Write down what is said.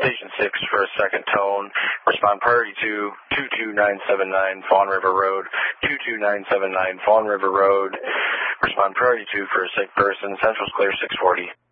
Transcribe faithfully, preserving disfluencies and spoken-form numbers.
Station six for a second tone. Respond priority to two two nine seven nine Fawn River Road, two two nine seven nine Fawn River Road. Respond priority two for a sick person. Central's clear six forty.